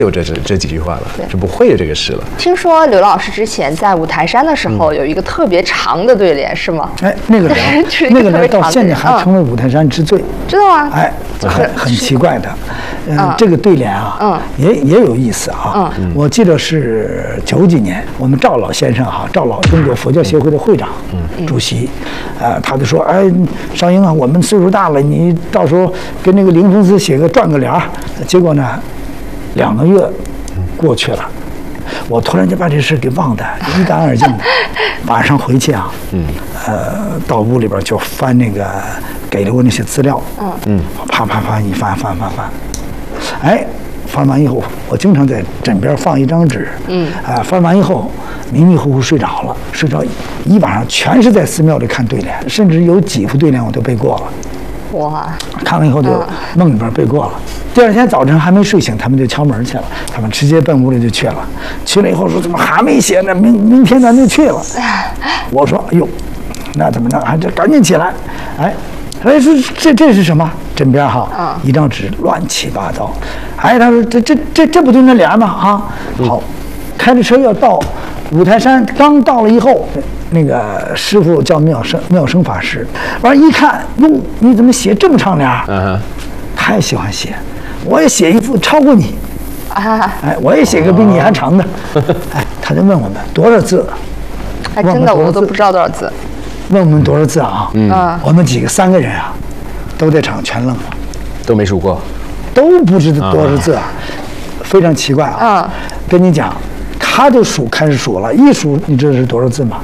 有这几句话了，就不会有这个诗了。 听说刘老师之前在五台山的时候有一个特别长的对联，是吗？ 哎，那个联到现在还成为五台山之最， 知道吗？ 哎，很奇怪的。这个对联啊，也有意思啊。我记得是90几年，我们赵老先生哈，赵老中国佛教协会的会长、主席，他就说，哎，邵英啊，我们岁数大了，你到时候跟那个灵峰寺写个撰个联儿。结果呢，2个月过去了，我突然间把这事给忘得一干二净的。晚上回去啊，到屋里边就翻那个给了我那些资料，啪一翻，哎，翻完以后，我经常在枕边放一张纸，翻完以后迷迷糊糊睡着了，睡着一晚上全是在寺庙里看对联，甚至有几副对联我都背过了。 哇！ 看完以后就梦里边背过了。第二天早晨还没睡醒，他们就敲门去了。他们直接奔屋里就去了。去了以后说怎么还没写呢？明天咱就去了。我说哎呦，那怎么着？还这赶紧起来！哎，说这是什么？枕边哈，一张纸乱七八糟。哎，他说这不就那联吗？啊，好，开着车要到五台山，刚到了以后。那个师傅叫妙生法师，完一看，哟，你怎么写这么长联？太喜欢写，我也写一副超过你，哎，我也写个比你还长的，哎，他就问我们多少字， 哎，真的我都不知道多少字， 问我们多少字啊？我们3个人啊，都在场全愣了， 都没数过， 都不知道多少字啊，非常奇怪啊。跟你讲，他就开始数了，一数，你知道是多少字吗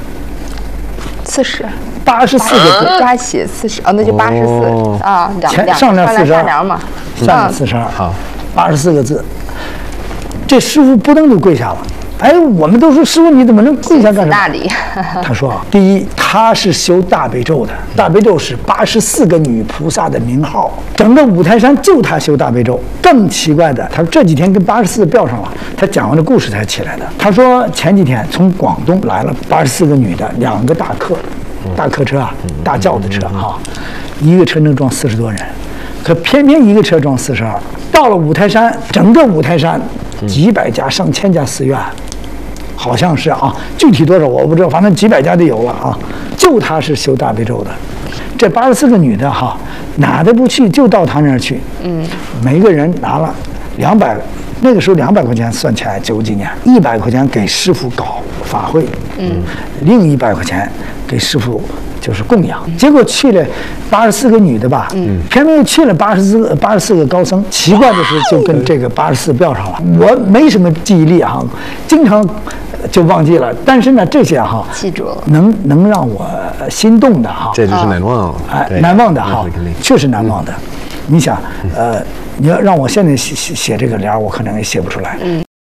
？84 个字， 加写40啊，那就84啊， 上联 42嘛， 下联42，好，84个字。这师傅不登就跪下了。哎，我们都说师傅你怎么能跪下干什么？ 大礼。 他说，第一，他是修大悲咒的，大悲咒是84个女菩萨的名号，整个五台山就他修大悲咒。更奇怪的，他说这几天跟84标上了，他讲完这故事才起来的。他说前几天从广东来了84个女的，2个大客车啊，大轿子车哈，一个车能装40多人，可偏偏一个车装42。到了五台山，整个五台山几百家、上千家寺院。好像是啊，具体多少我不知道，反正几百家就有了啊。就他是修大悲咒的，这84个女的哈，哪都不去，就到他那儿去。每个人拿了200，那个时候200块钱算起来90几年，100块钱给师傅搞法会，另100块钱给师傅就是供养。结果去了84个女的吧，偏偏又去了84个高僧。奇怪的是，就跟这个84标上了。我没什么记忆力啊，经常就忘记了。但是呢，这些哈记住了， 能让我心动的哈， 这就是难忘， 哎，难忘的哈，确实难忘的。你想，你要让我现在写这个联，我可能也写不出来。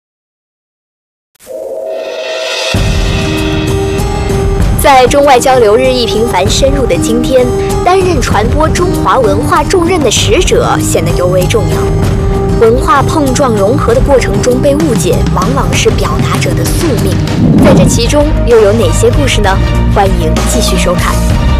在中外交流日益频繁深入的今天，担任传播中华文化重任的使者显得尤为重要。文化碰撞融合的过程中被误解，往往是表达者的宿命。在这其中又有哪些故事呢？欢迎继续收看。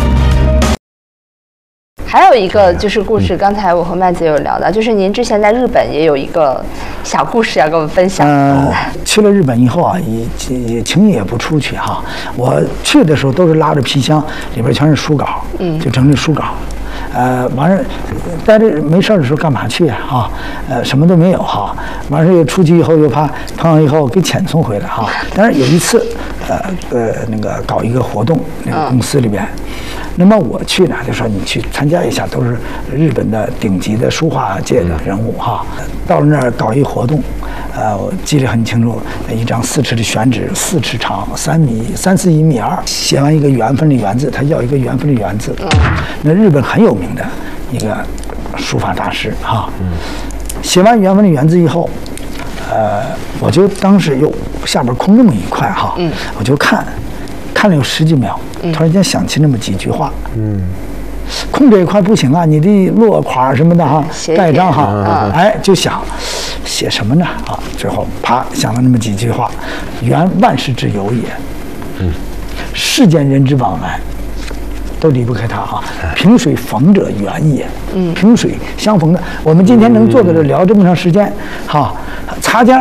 还有一个就是故事，刚才我和曼姐有聊到，就是您之前在日本也有一个小故事要跟我们分享。 去了日本以后啊，也轻易也不出去哈。我去的时候都是拉着皮箱，里边全是书稿，就整理书稿。完事待着没事的时候干嘛去啊？什么都没有哈。完事又出去以后又怕碰上以后给遣送回来哈。但是有一次，那个搞一个活动，那个公司里边。那么我去呢，就说你去参加一下，都是日本的顶级的书画界的人物哈。到了那儿搞一活动，我记得很清楚，一张4尺的宣纸，4尺长，3、4、1.2米，写完一个缘分的缘字，他要一个缘分的缘字。那日本很有名的一个书法大师哈。写完缘分的缘字以后，我就当时又下边空这么一块哈，我就看了有10几秒，突然间想起那么几句话，空这一块不行啊，你得落款什么的哈，盖章哈，哎，就想写什么呢啊？最后啪想了那么几句话：缘万事之由也，世间人之往来， 都离不开它啊。萍水逢者缘也，萍水相逢的。我们今天能坐在这聊这么长时间，哈，擦肩